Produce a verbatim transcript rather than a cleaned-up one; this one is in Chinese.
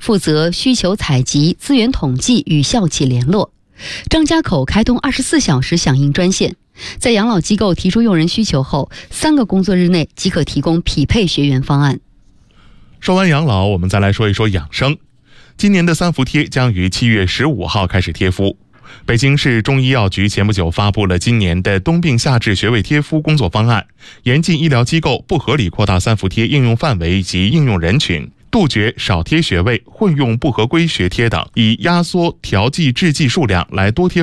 负责需求采集、资源统计与校企联络。张家口开通二十四小时响应专线，在养老机构提出用人需求后，三个工作日内即可提供匹配学员方案。 说完养老，我们再来说一说养生。今年的三伏贴将于七月十五号开始贴敷。北京市中医药局前不久发布了今年的冬病夏治穴位贴敷工作方案，严禁医疗机构不合理扩大三伏贴应用范围及应用人群，杜绝少贴穴位、混用不合规穴贴等，以压缩调剂制剂数量来多贴